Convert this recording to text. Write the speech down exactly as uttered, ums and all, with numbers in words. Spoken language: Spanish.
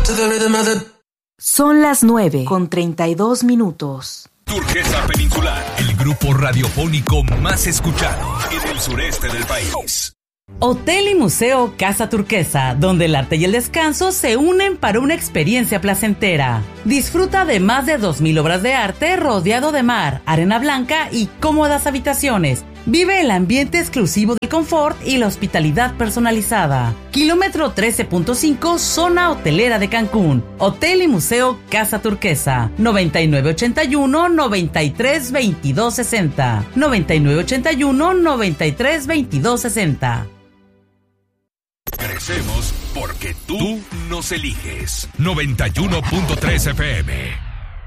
Son las nueve con treinta y dos minutos. Turquesa Peninsular, el grupo radiofónico más escuchado en el sureste del país. Hotel y Museo Casa Turquesa, donde el arte y el descanso se unen para una experiencia placentera. Disfruta de más de dos mil obras de arte rodeado de mar, arena blanca y cómodas habitaciones. Vive el ambiente exclusivo del confort y la hospitalidad personalizada. Kilómetro trece punto cinco, zona hotelera de Cancún. Hotel y Museo Casa Turquesa. noventa y nueve ochenta y uno, noventa y tres veintidós sesenta. noventa y nueve ochenta y uno, noventa y tres veintidós sesenta. Crecemos porque tú nos eliges. noventa y uno punto tres F M.